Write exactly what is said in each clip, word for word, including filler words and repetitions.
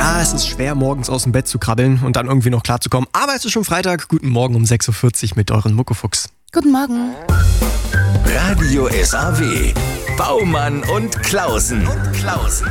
Ja, es ist schwer, morgens aus dem Bett zu krabbeln und dann irgendwie noch klarzukommen. Aber es ist schon Freitag. Guten Morgen um sechs Uhr vierzig mit euren Muckefuchs. Guten Morgen. Radio S A W. Baumann und Klausen. Und Klausen.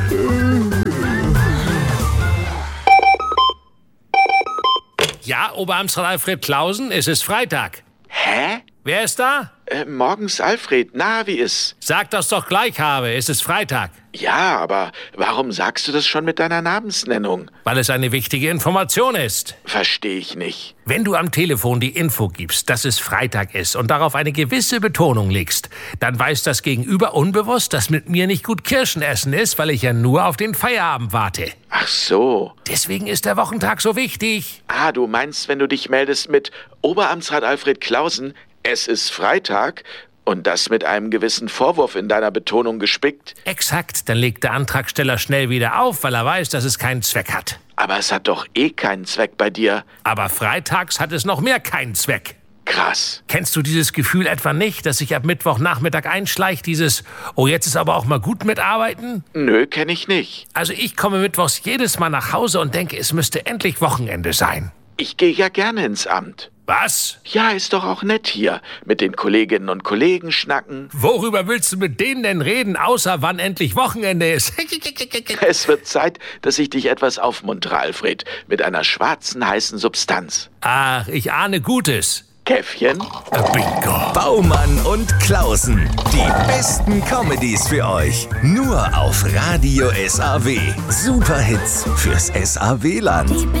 Ja, Oberamtsrat Alfred Klausen, es ist Freitag. Hä? Wer ist da? Äh, morgens Alfred, na, wie ist? Sag das doch gleich, Habe, es ist Freitag. Ja, aber warum sagst du das schon mit deiner Namensnennung? Weil es eine wichtige Information ist. Verstehe ich nicht. Wenn du am Telefon die Info gibst, dass es Freitag ist und darauf eine gewisse Betonung legst, dann weiß das Gegenüber unbewusst, dass mit mir nicht gut Kirschen essen ist, weil ich ja nur auf den Feierabend warte. Ach so. Deswegen ist der Wochentag so wichtig. Ah, du meinst, wenn du dich meldest mit Oberamtsrat Alfred Klausen, es ist Freitag und das mit einem gewissen Vorwurf in deiner Betonung gespickt? Exakt, dann legt der Antragsteller schnell wieder auf, weil er weiß, dass es keinen Zweck hat. Aber es hat doch eh keinen Zweck bei dir. Aber freitags hat es noch mehr keinen Zweck. Krass. Kennst du dieses Gefühl etwa nicht, dass sich ab Mittwochnachmittag einschleicht, dieses, oh, jetzt ist aber auch mal gut mitarbeiten? Nö, kenne ich nicht. Also ich komme mittwochs jedes Mal nach Hause und denke, es müsste endlich Wochenende sein. Ich gehe ja gerne ins Amt. Was? Ja, ist doch auch nett hier. Mit den Kolleginnen und Kollegen schnacken. Worüber willst du mit denen denn reden, außer wann endlich Wochenende ist? Es wird Zeit, dass ich dich etwas aufmuntere, Alfred. Mit einer schwarzen, heißen Substanz. Ach, ich ahne Gutes. Käffchen? Bingo. Baumann und Klausen. Die besten Comedies für euch. Nur auf Radio S A W. Superhits fürs S A W-Land.